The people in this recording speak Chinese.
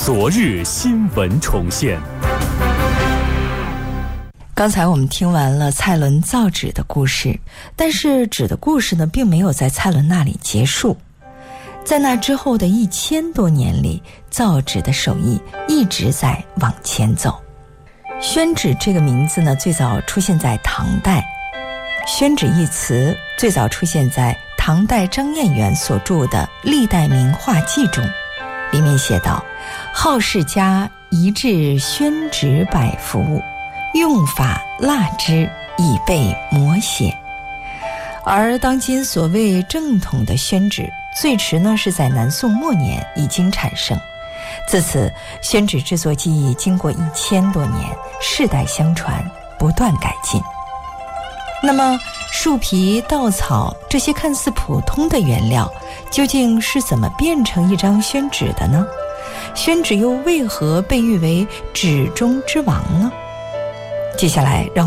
昨日新闻重现。 刚才我们听完了蔡伦造纸的故事，但是纸的故事呢，并没有在蔡伦那里结束。在那之后的1000多年里，造纸的手艺一直在往前走。宣纸这个名字呢，最早出现在唐代。宣纸一词最早出现在唐代张彦元所著的《历代名画记》中，里面写道：好事家宜制宣纸百幅，用法蜡之，以备摹写。而当今所谓正统的宣纸，最迟呢是在南宋末年已经产生。自此，宣纸制作技艺经过1000多年，世代相传，不断改进。那么树皮、稻草这些看似普通的原料，究竟是怎么变成一张宣纸的呢？宣纸又为何被誉为纸中之王呢？接下来让